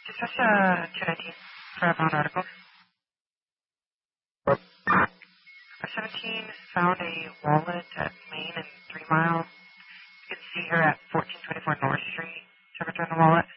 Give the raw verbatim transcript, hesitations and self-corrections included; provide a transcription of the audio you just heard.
Is this uh, two nineteen for a found article? seventeen found a wallet at Main and three Mile. You can see her at fourteen twenty-four North Street to return the wallet.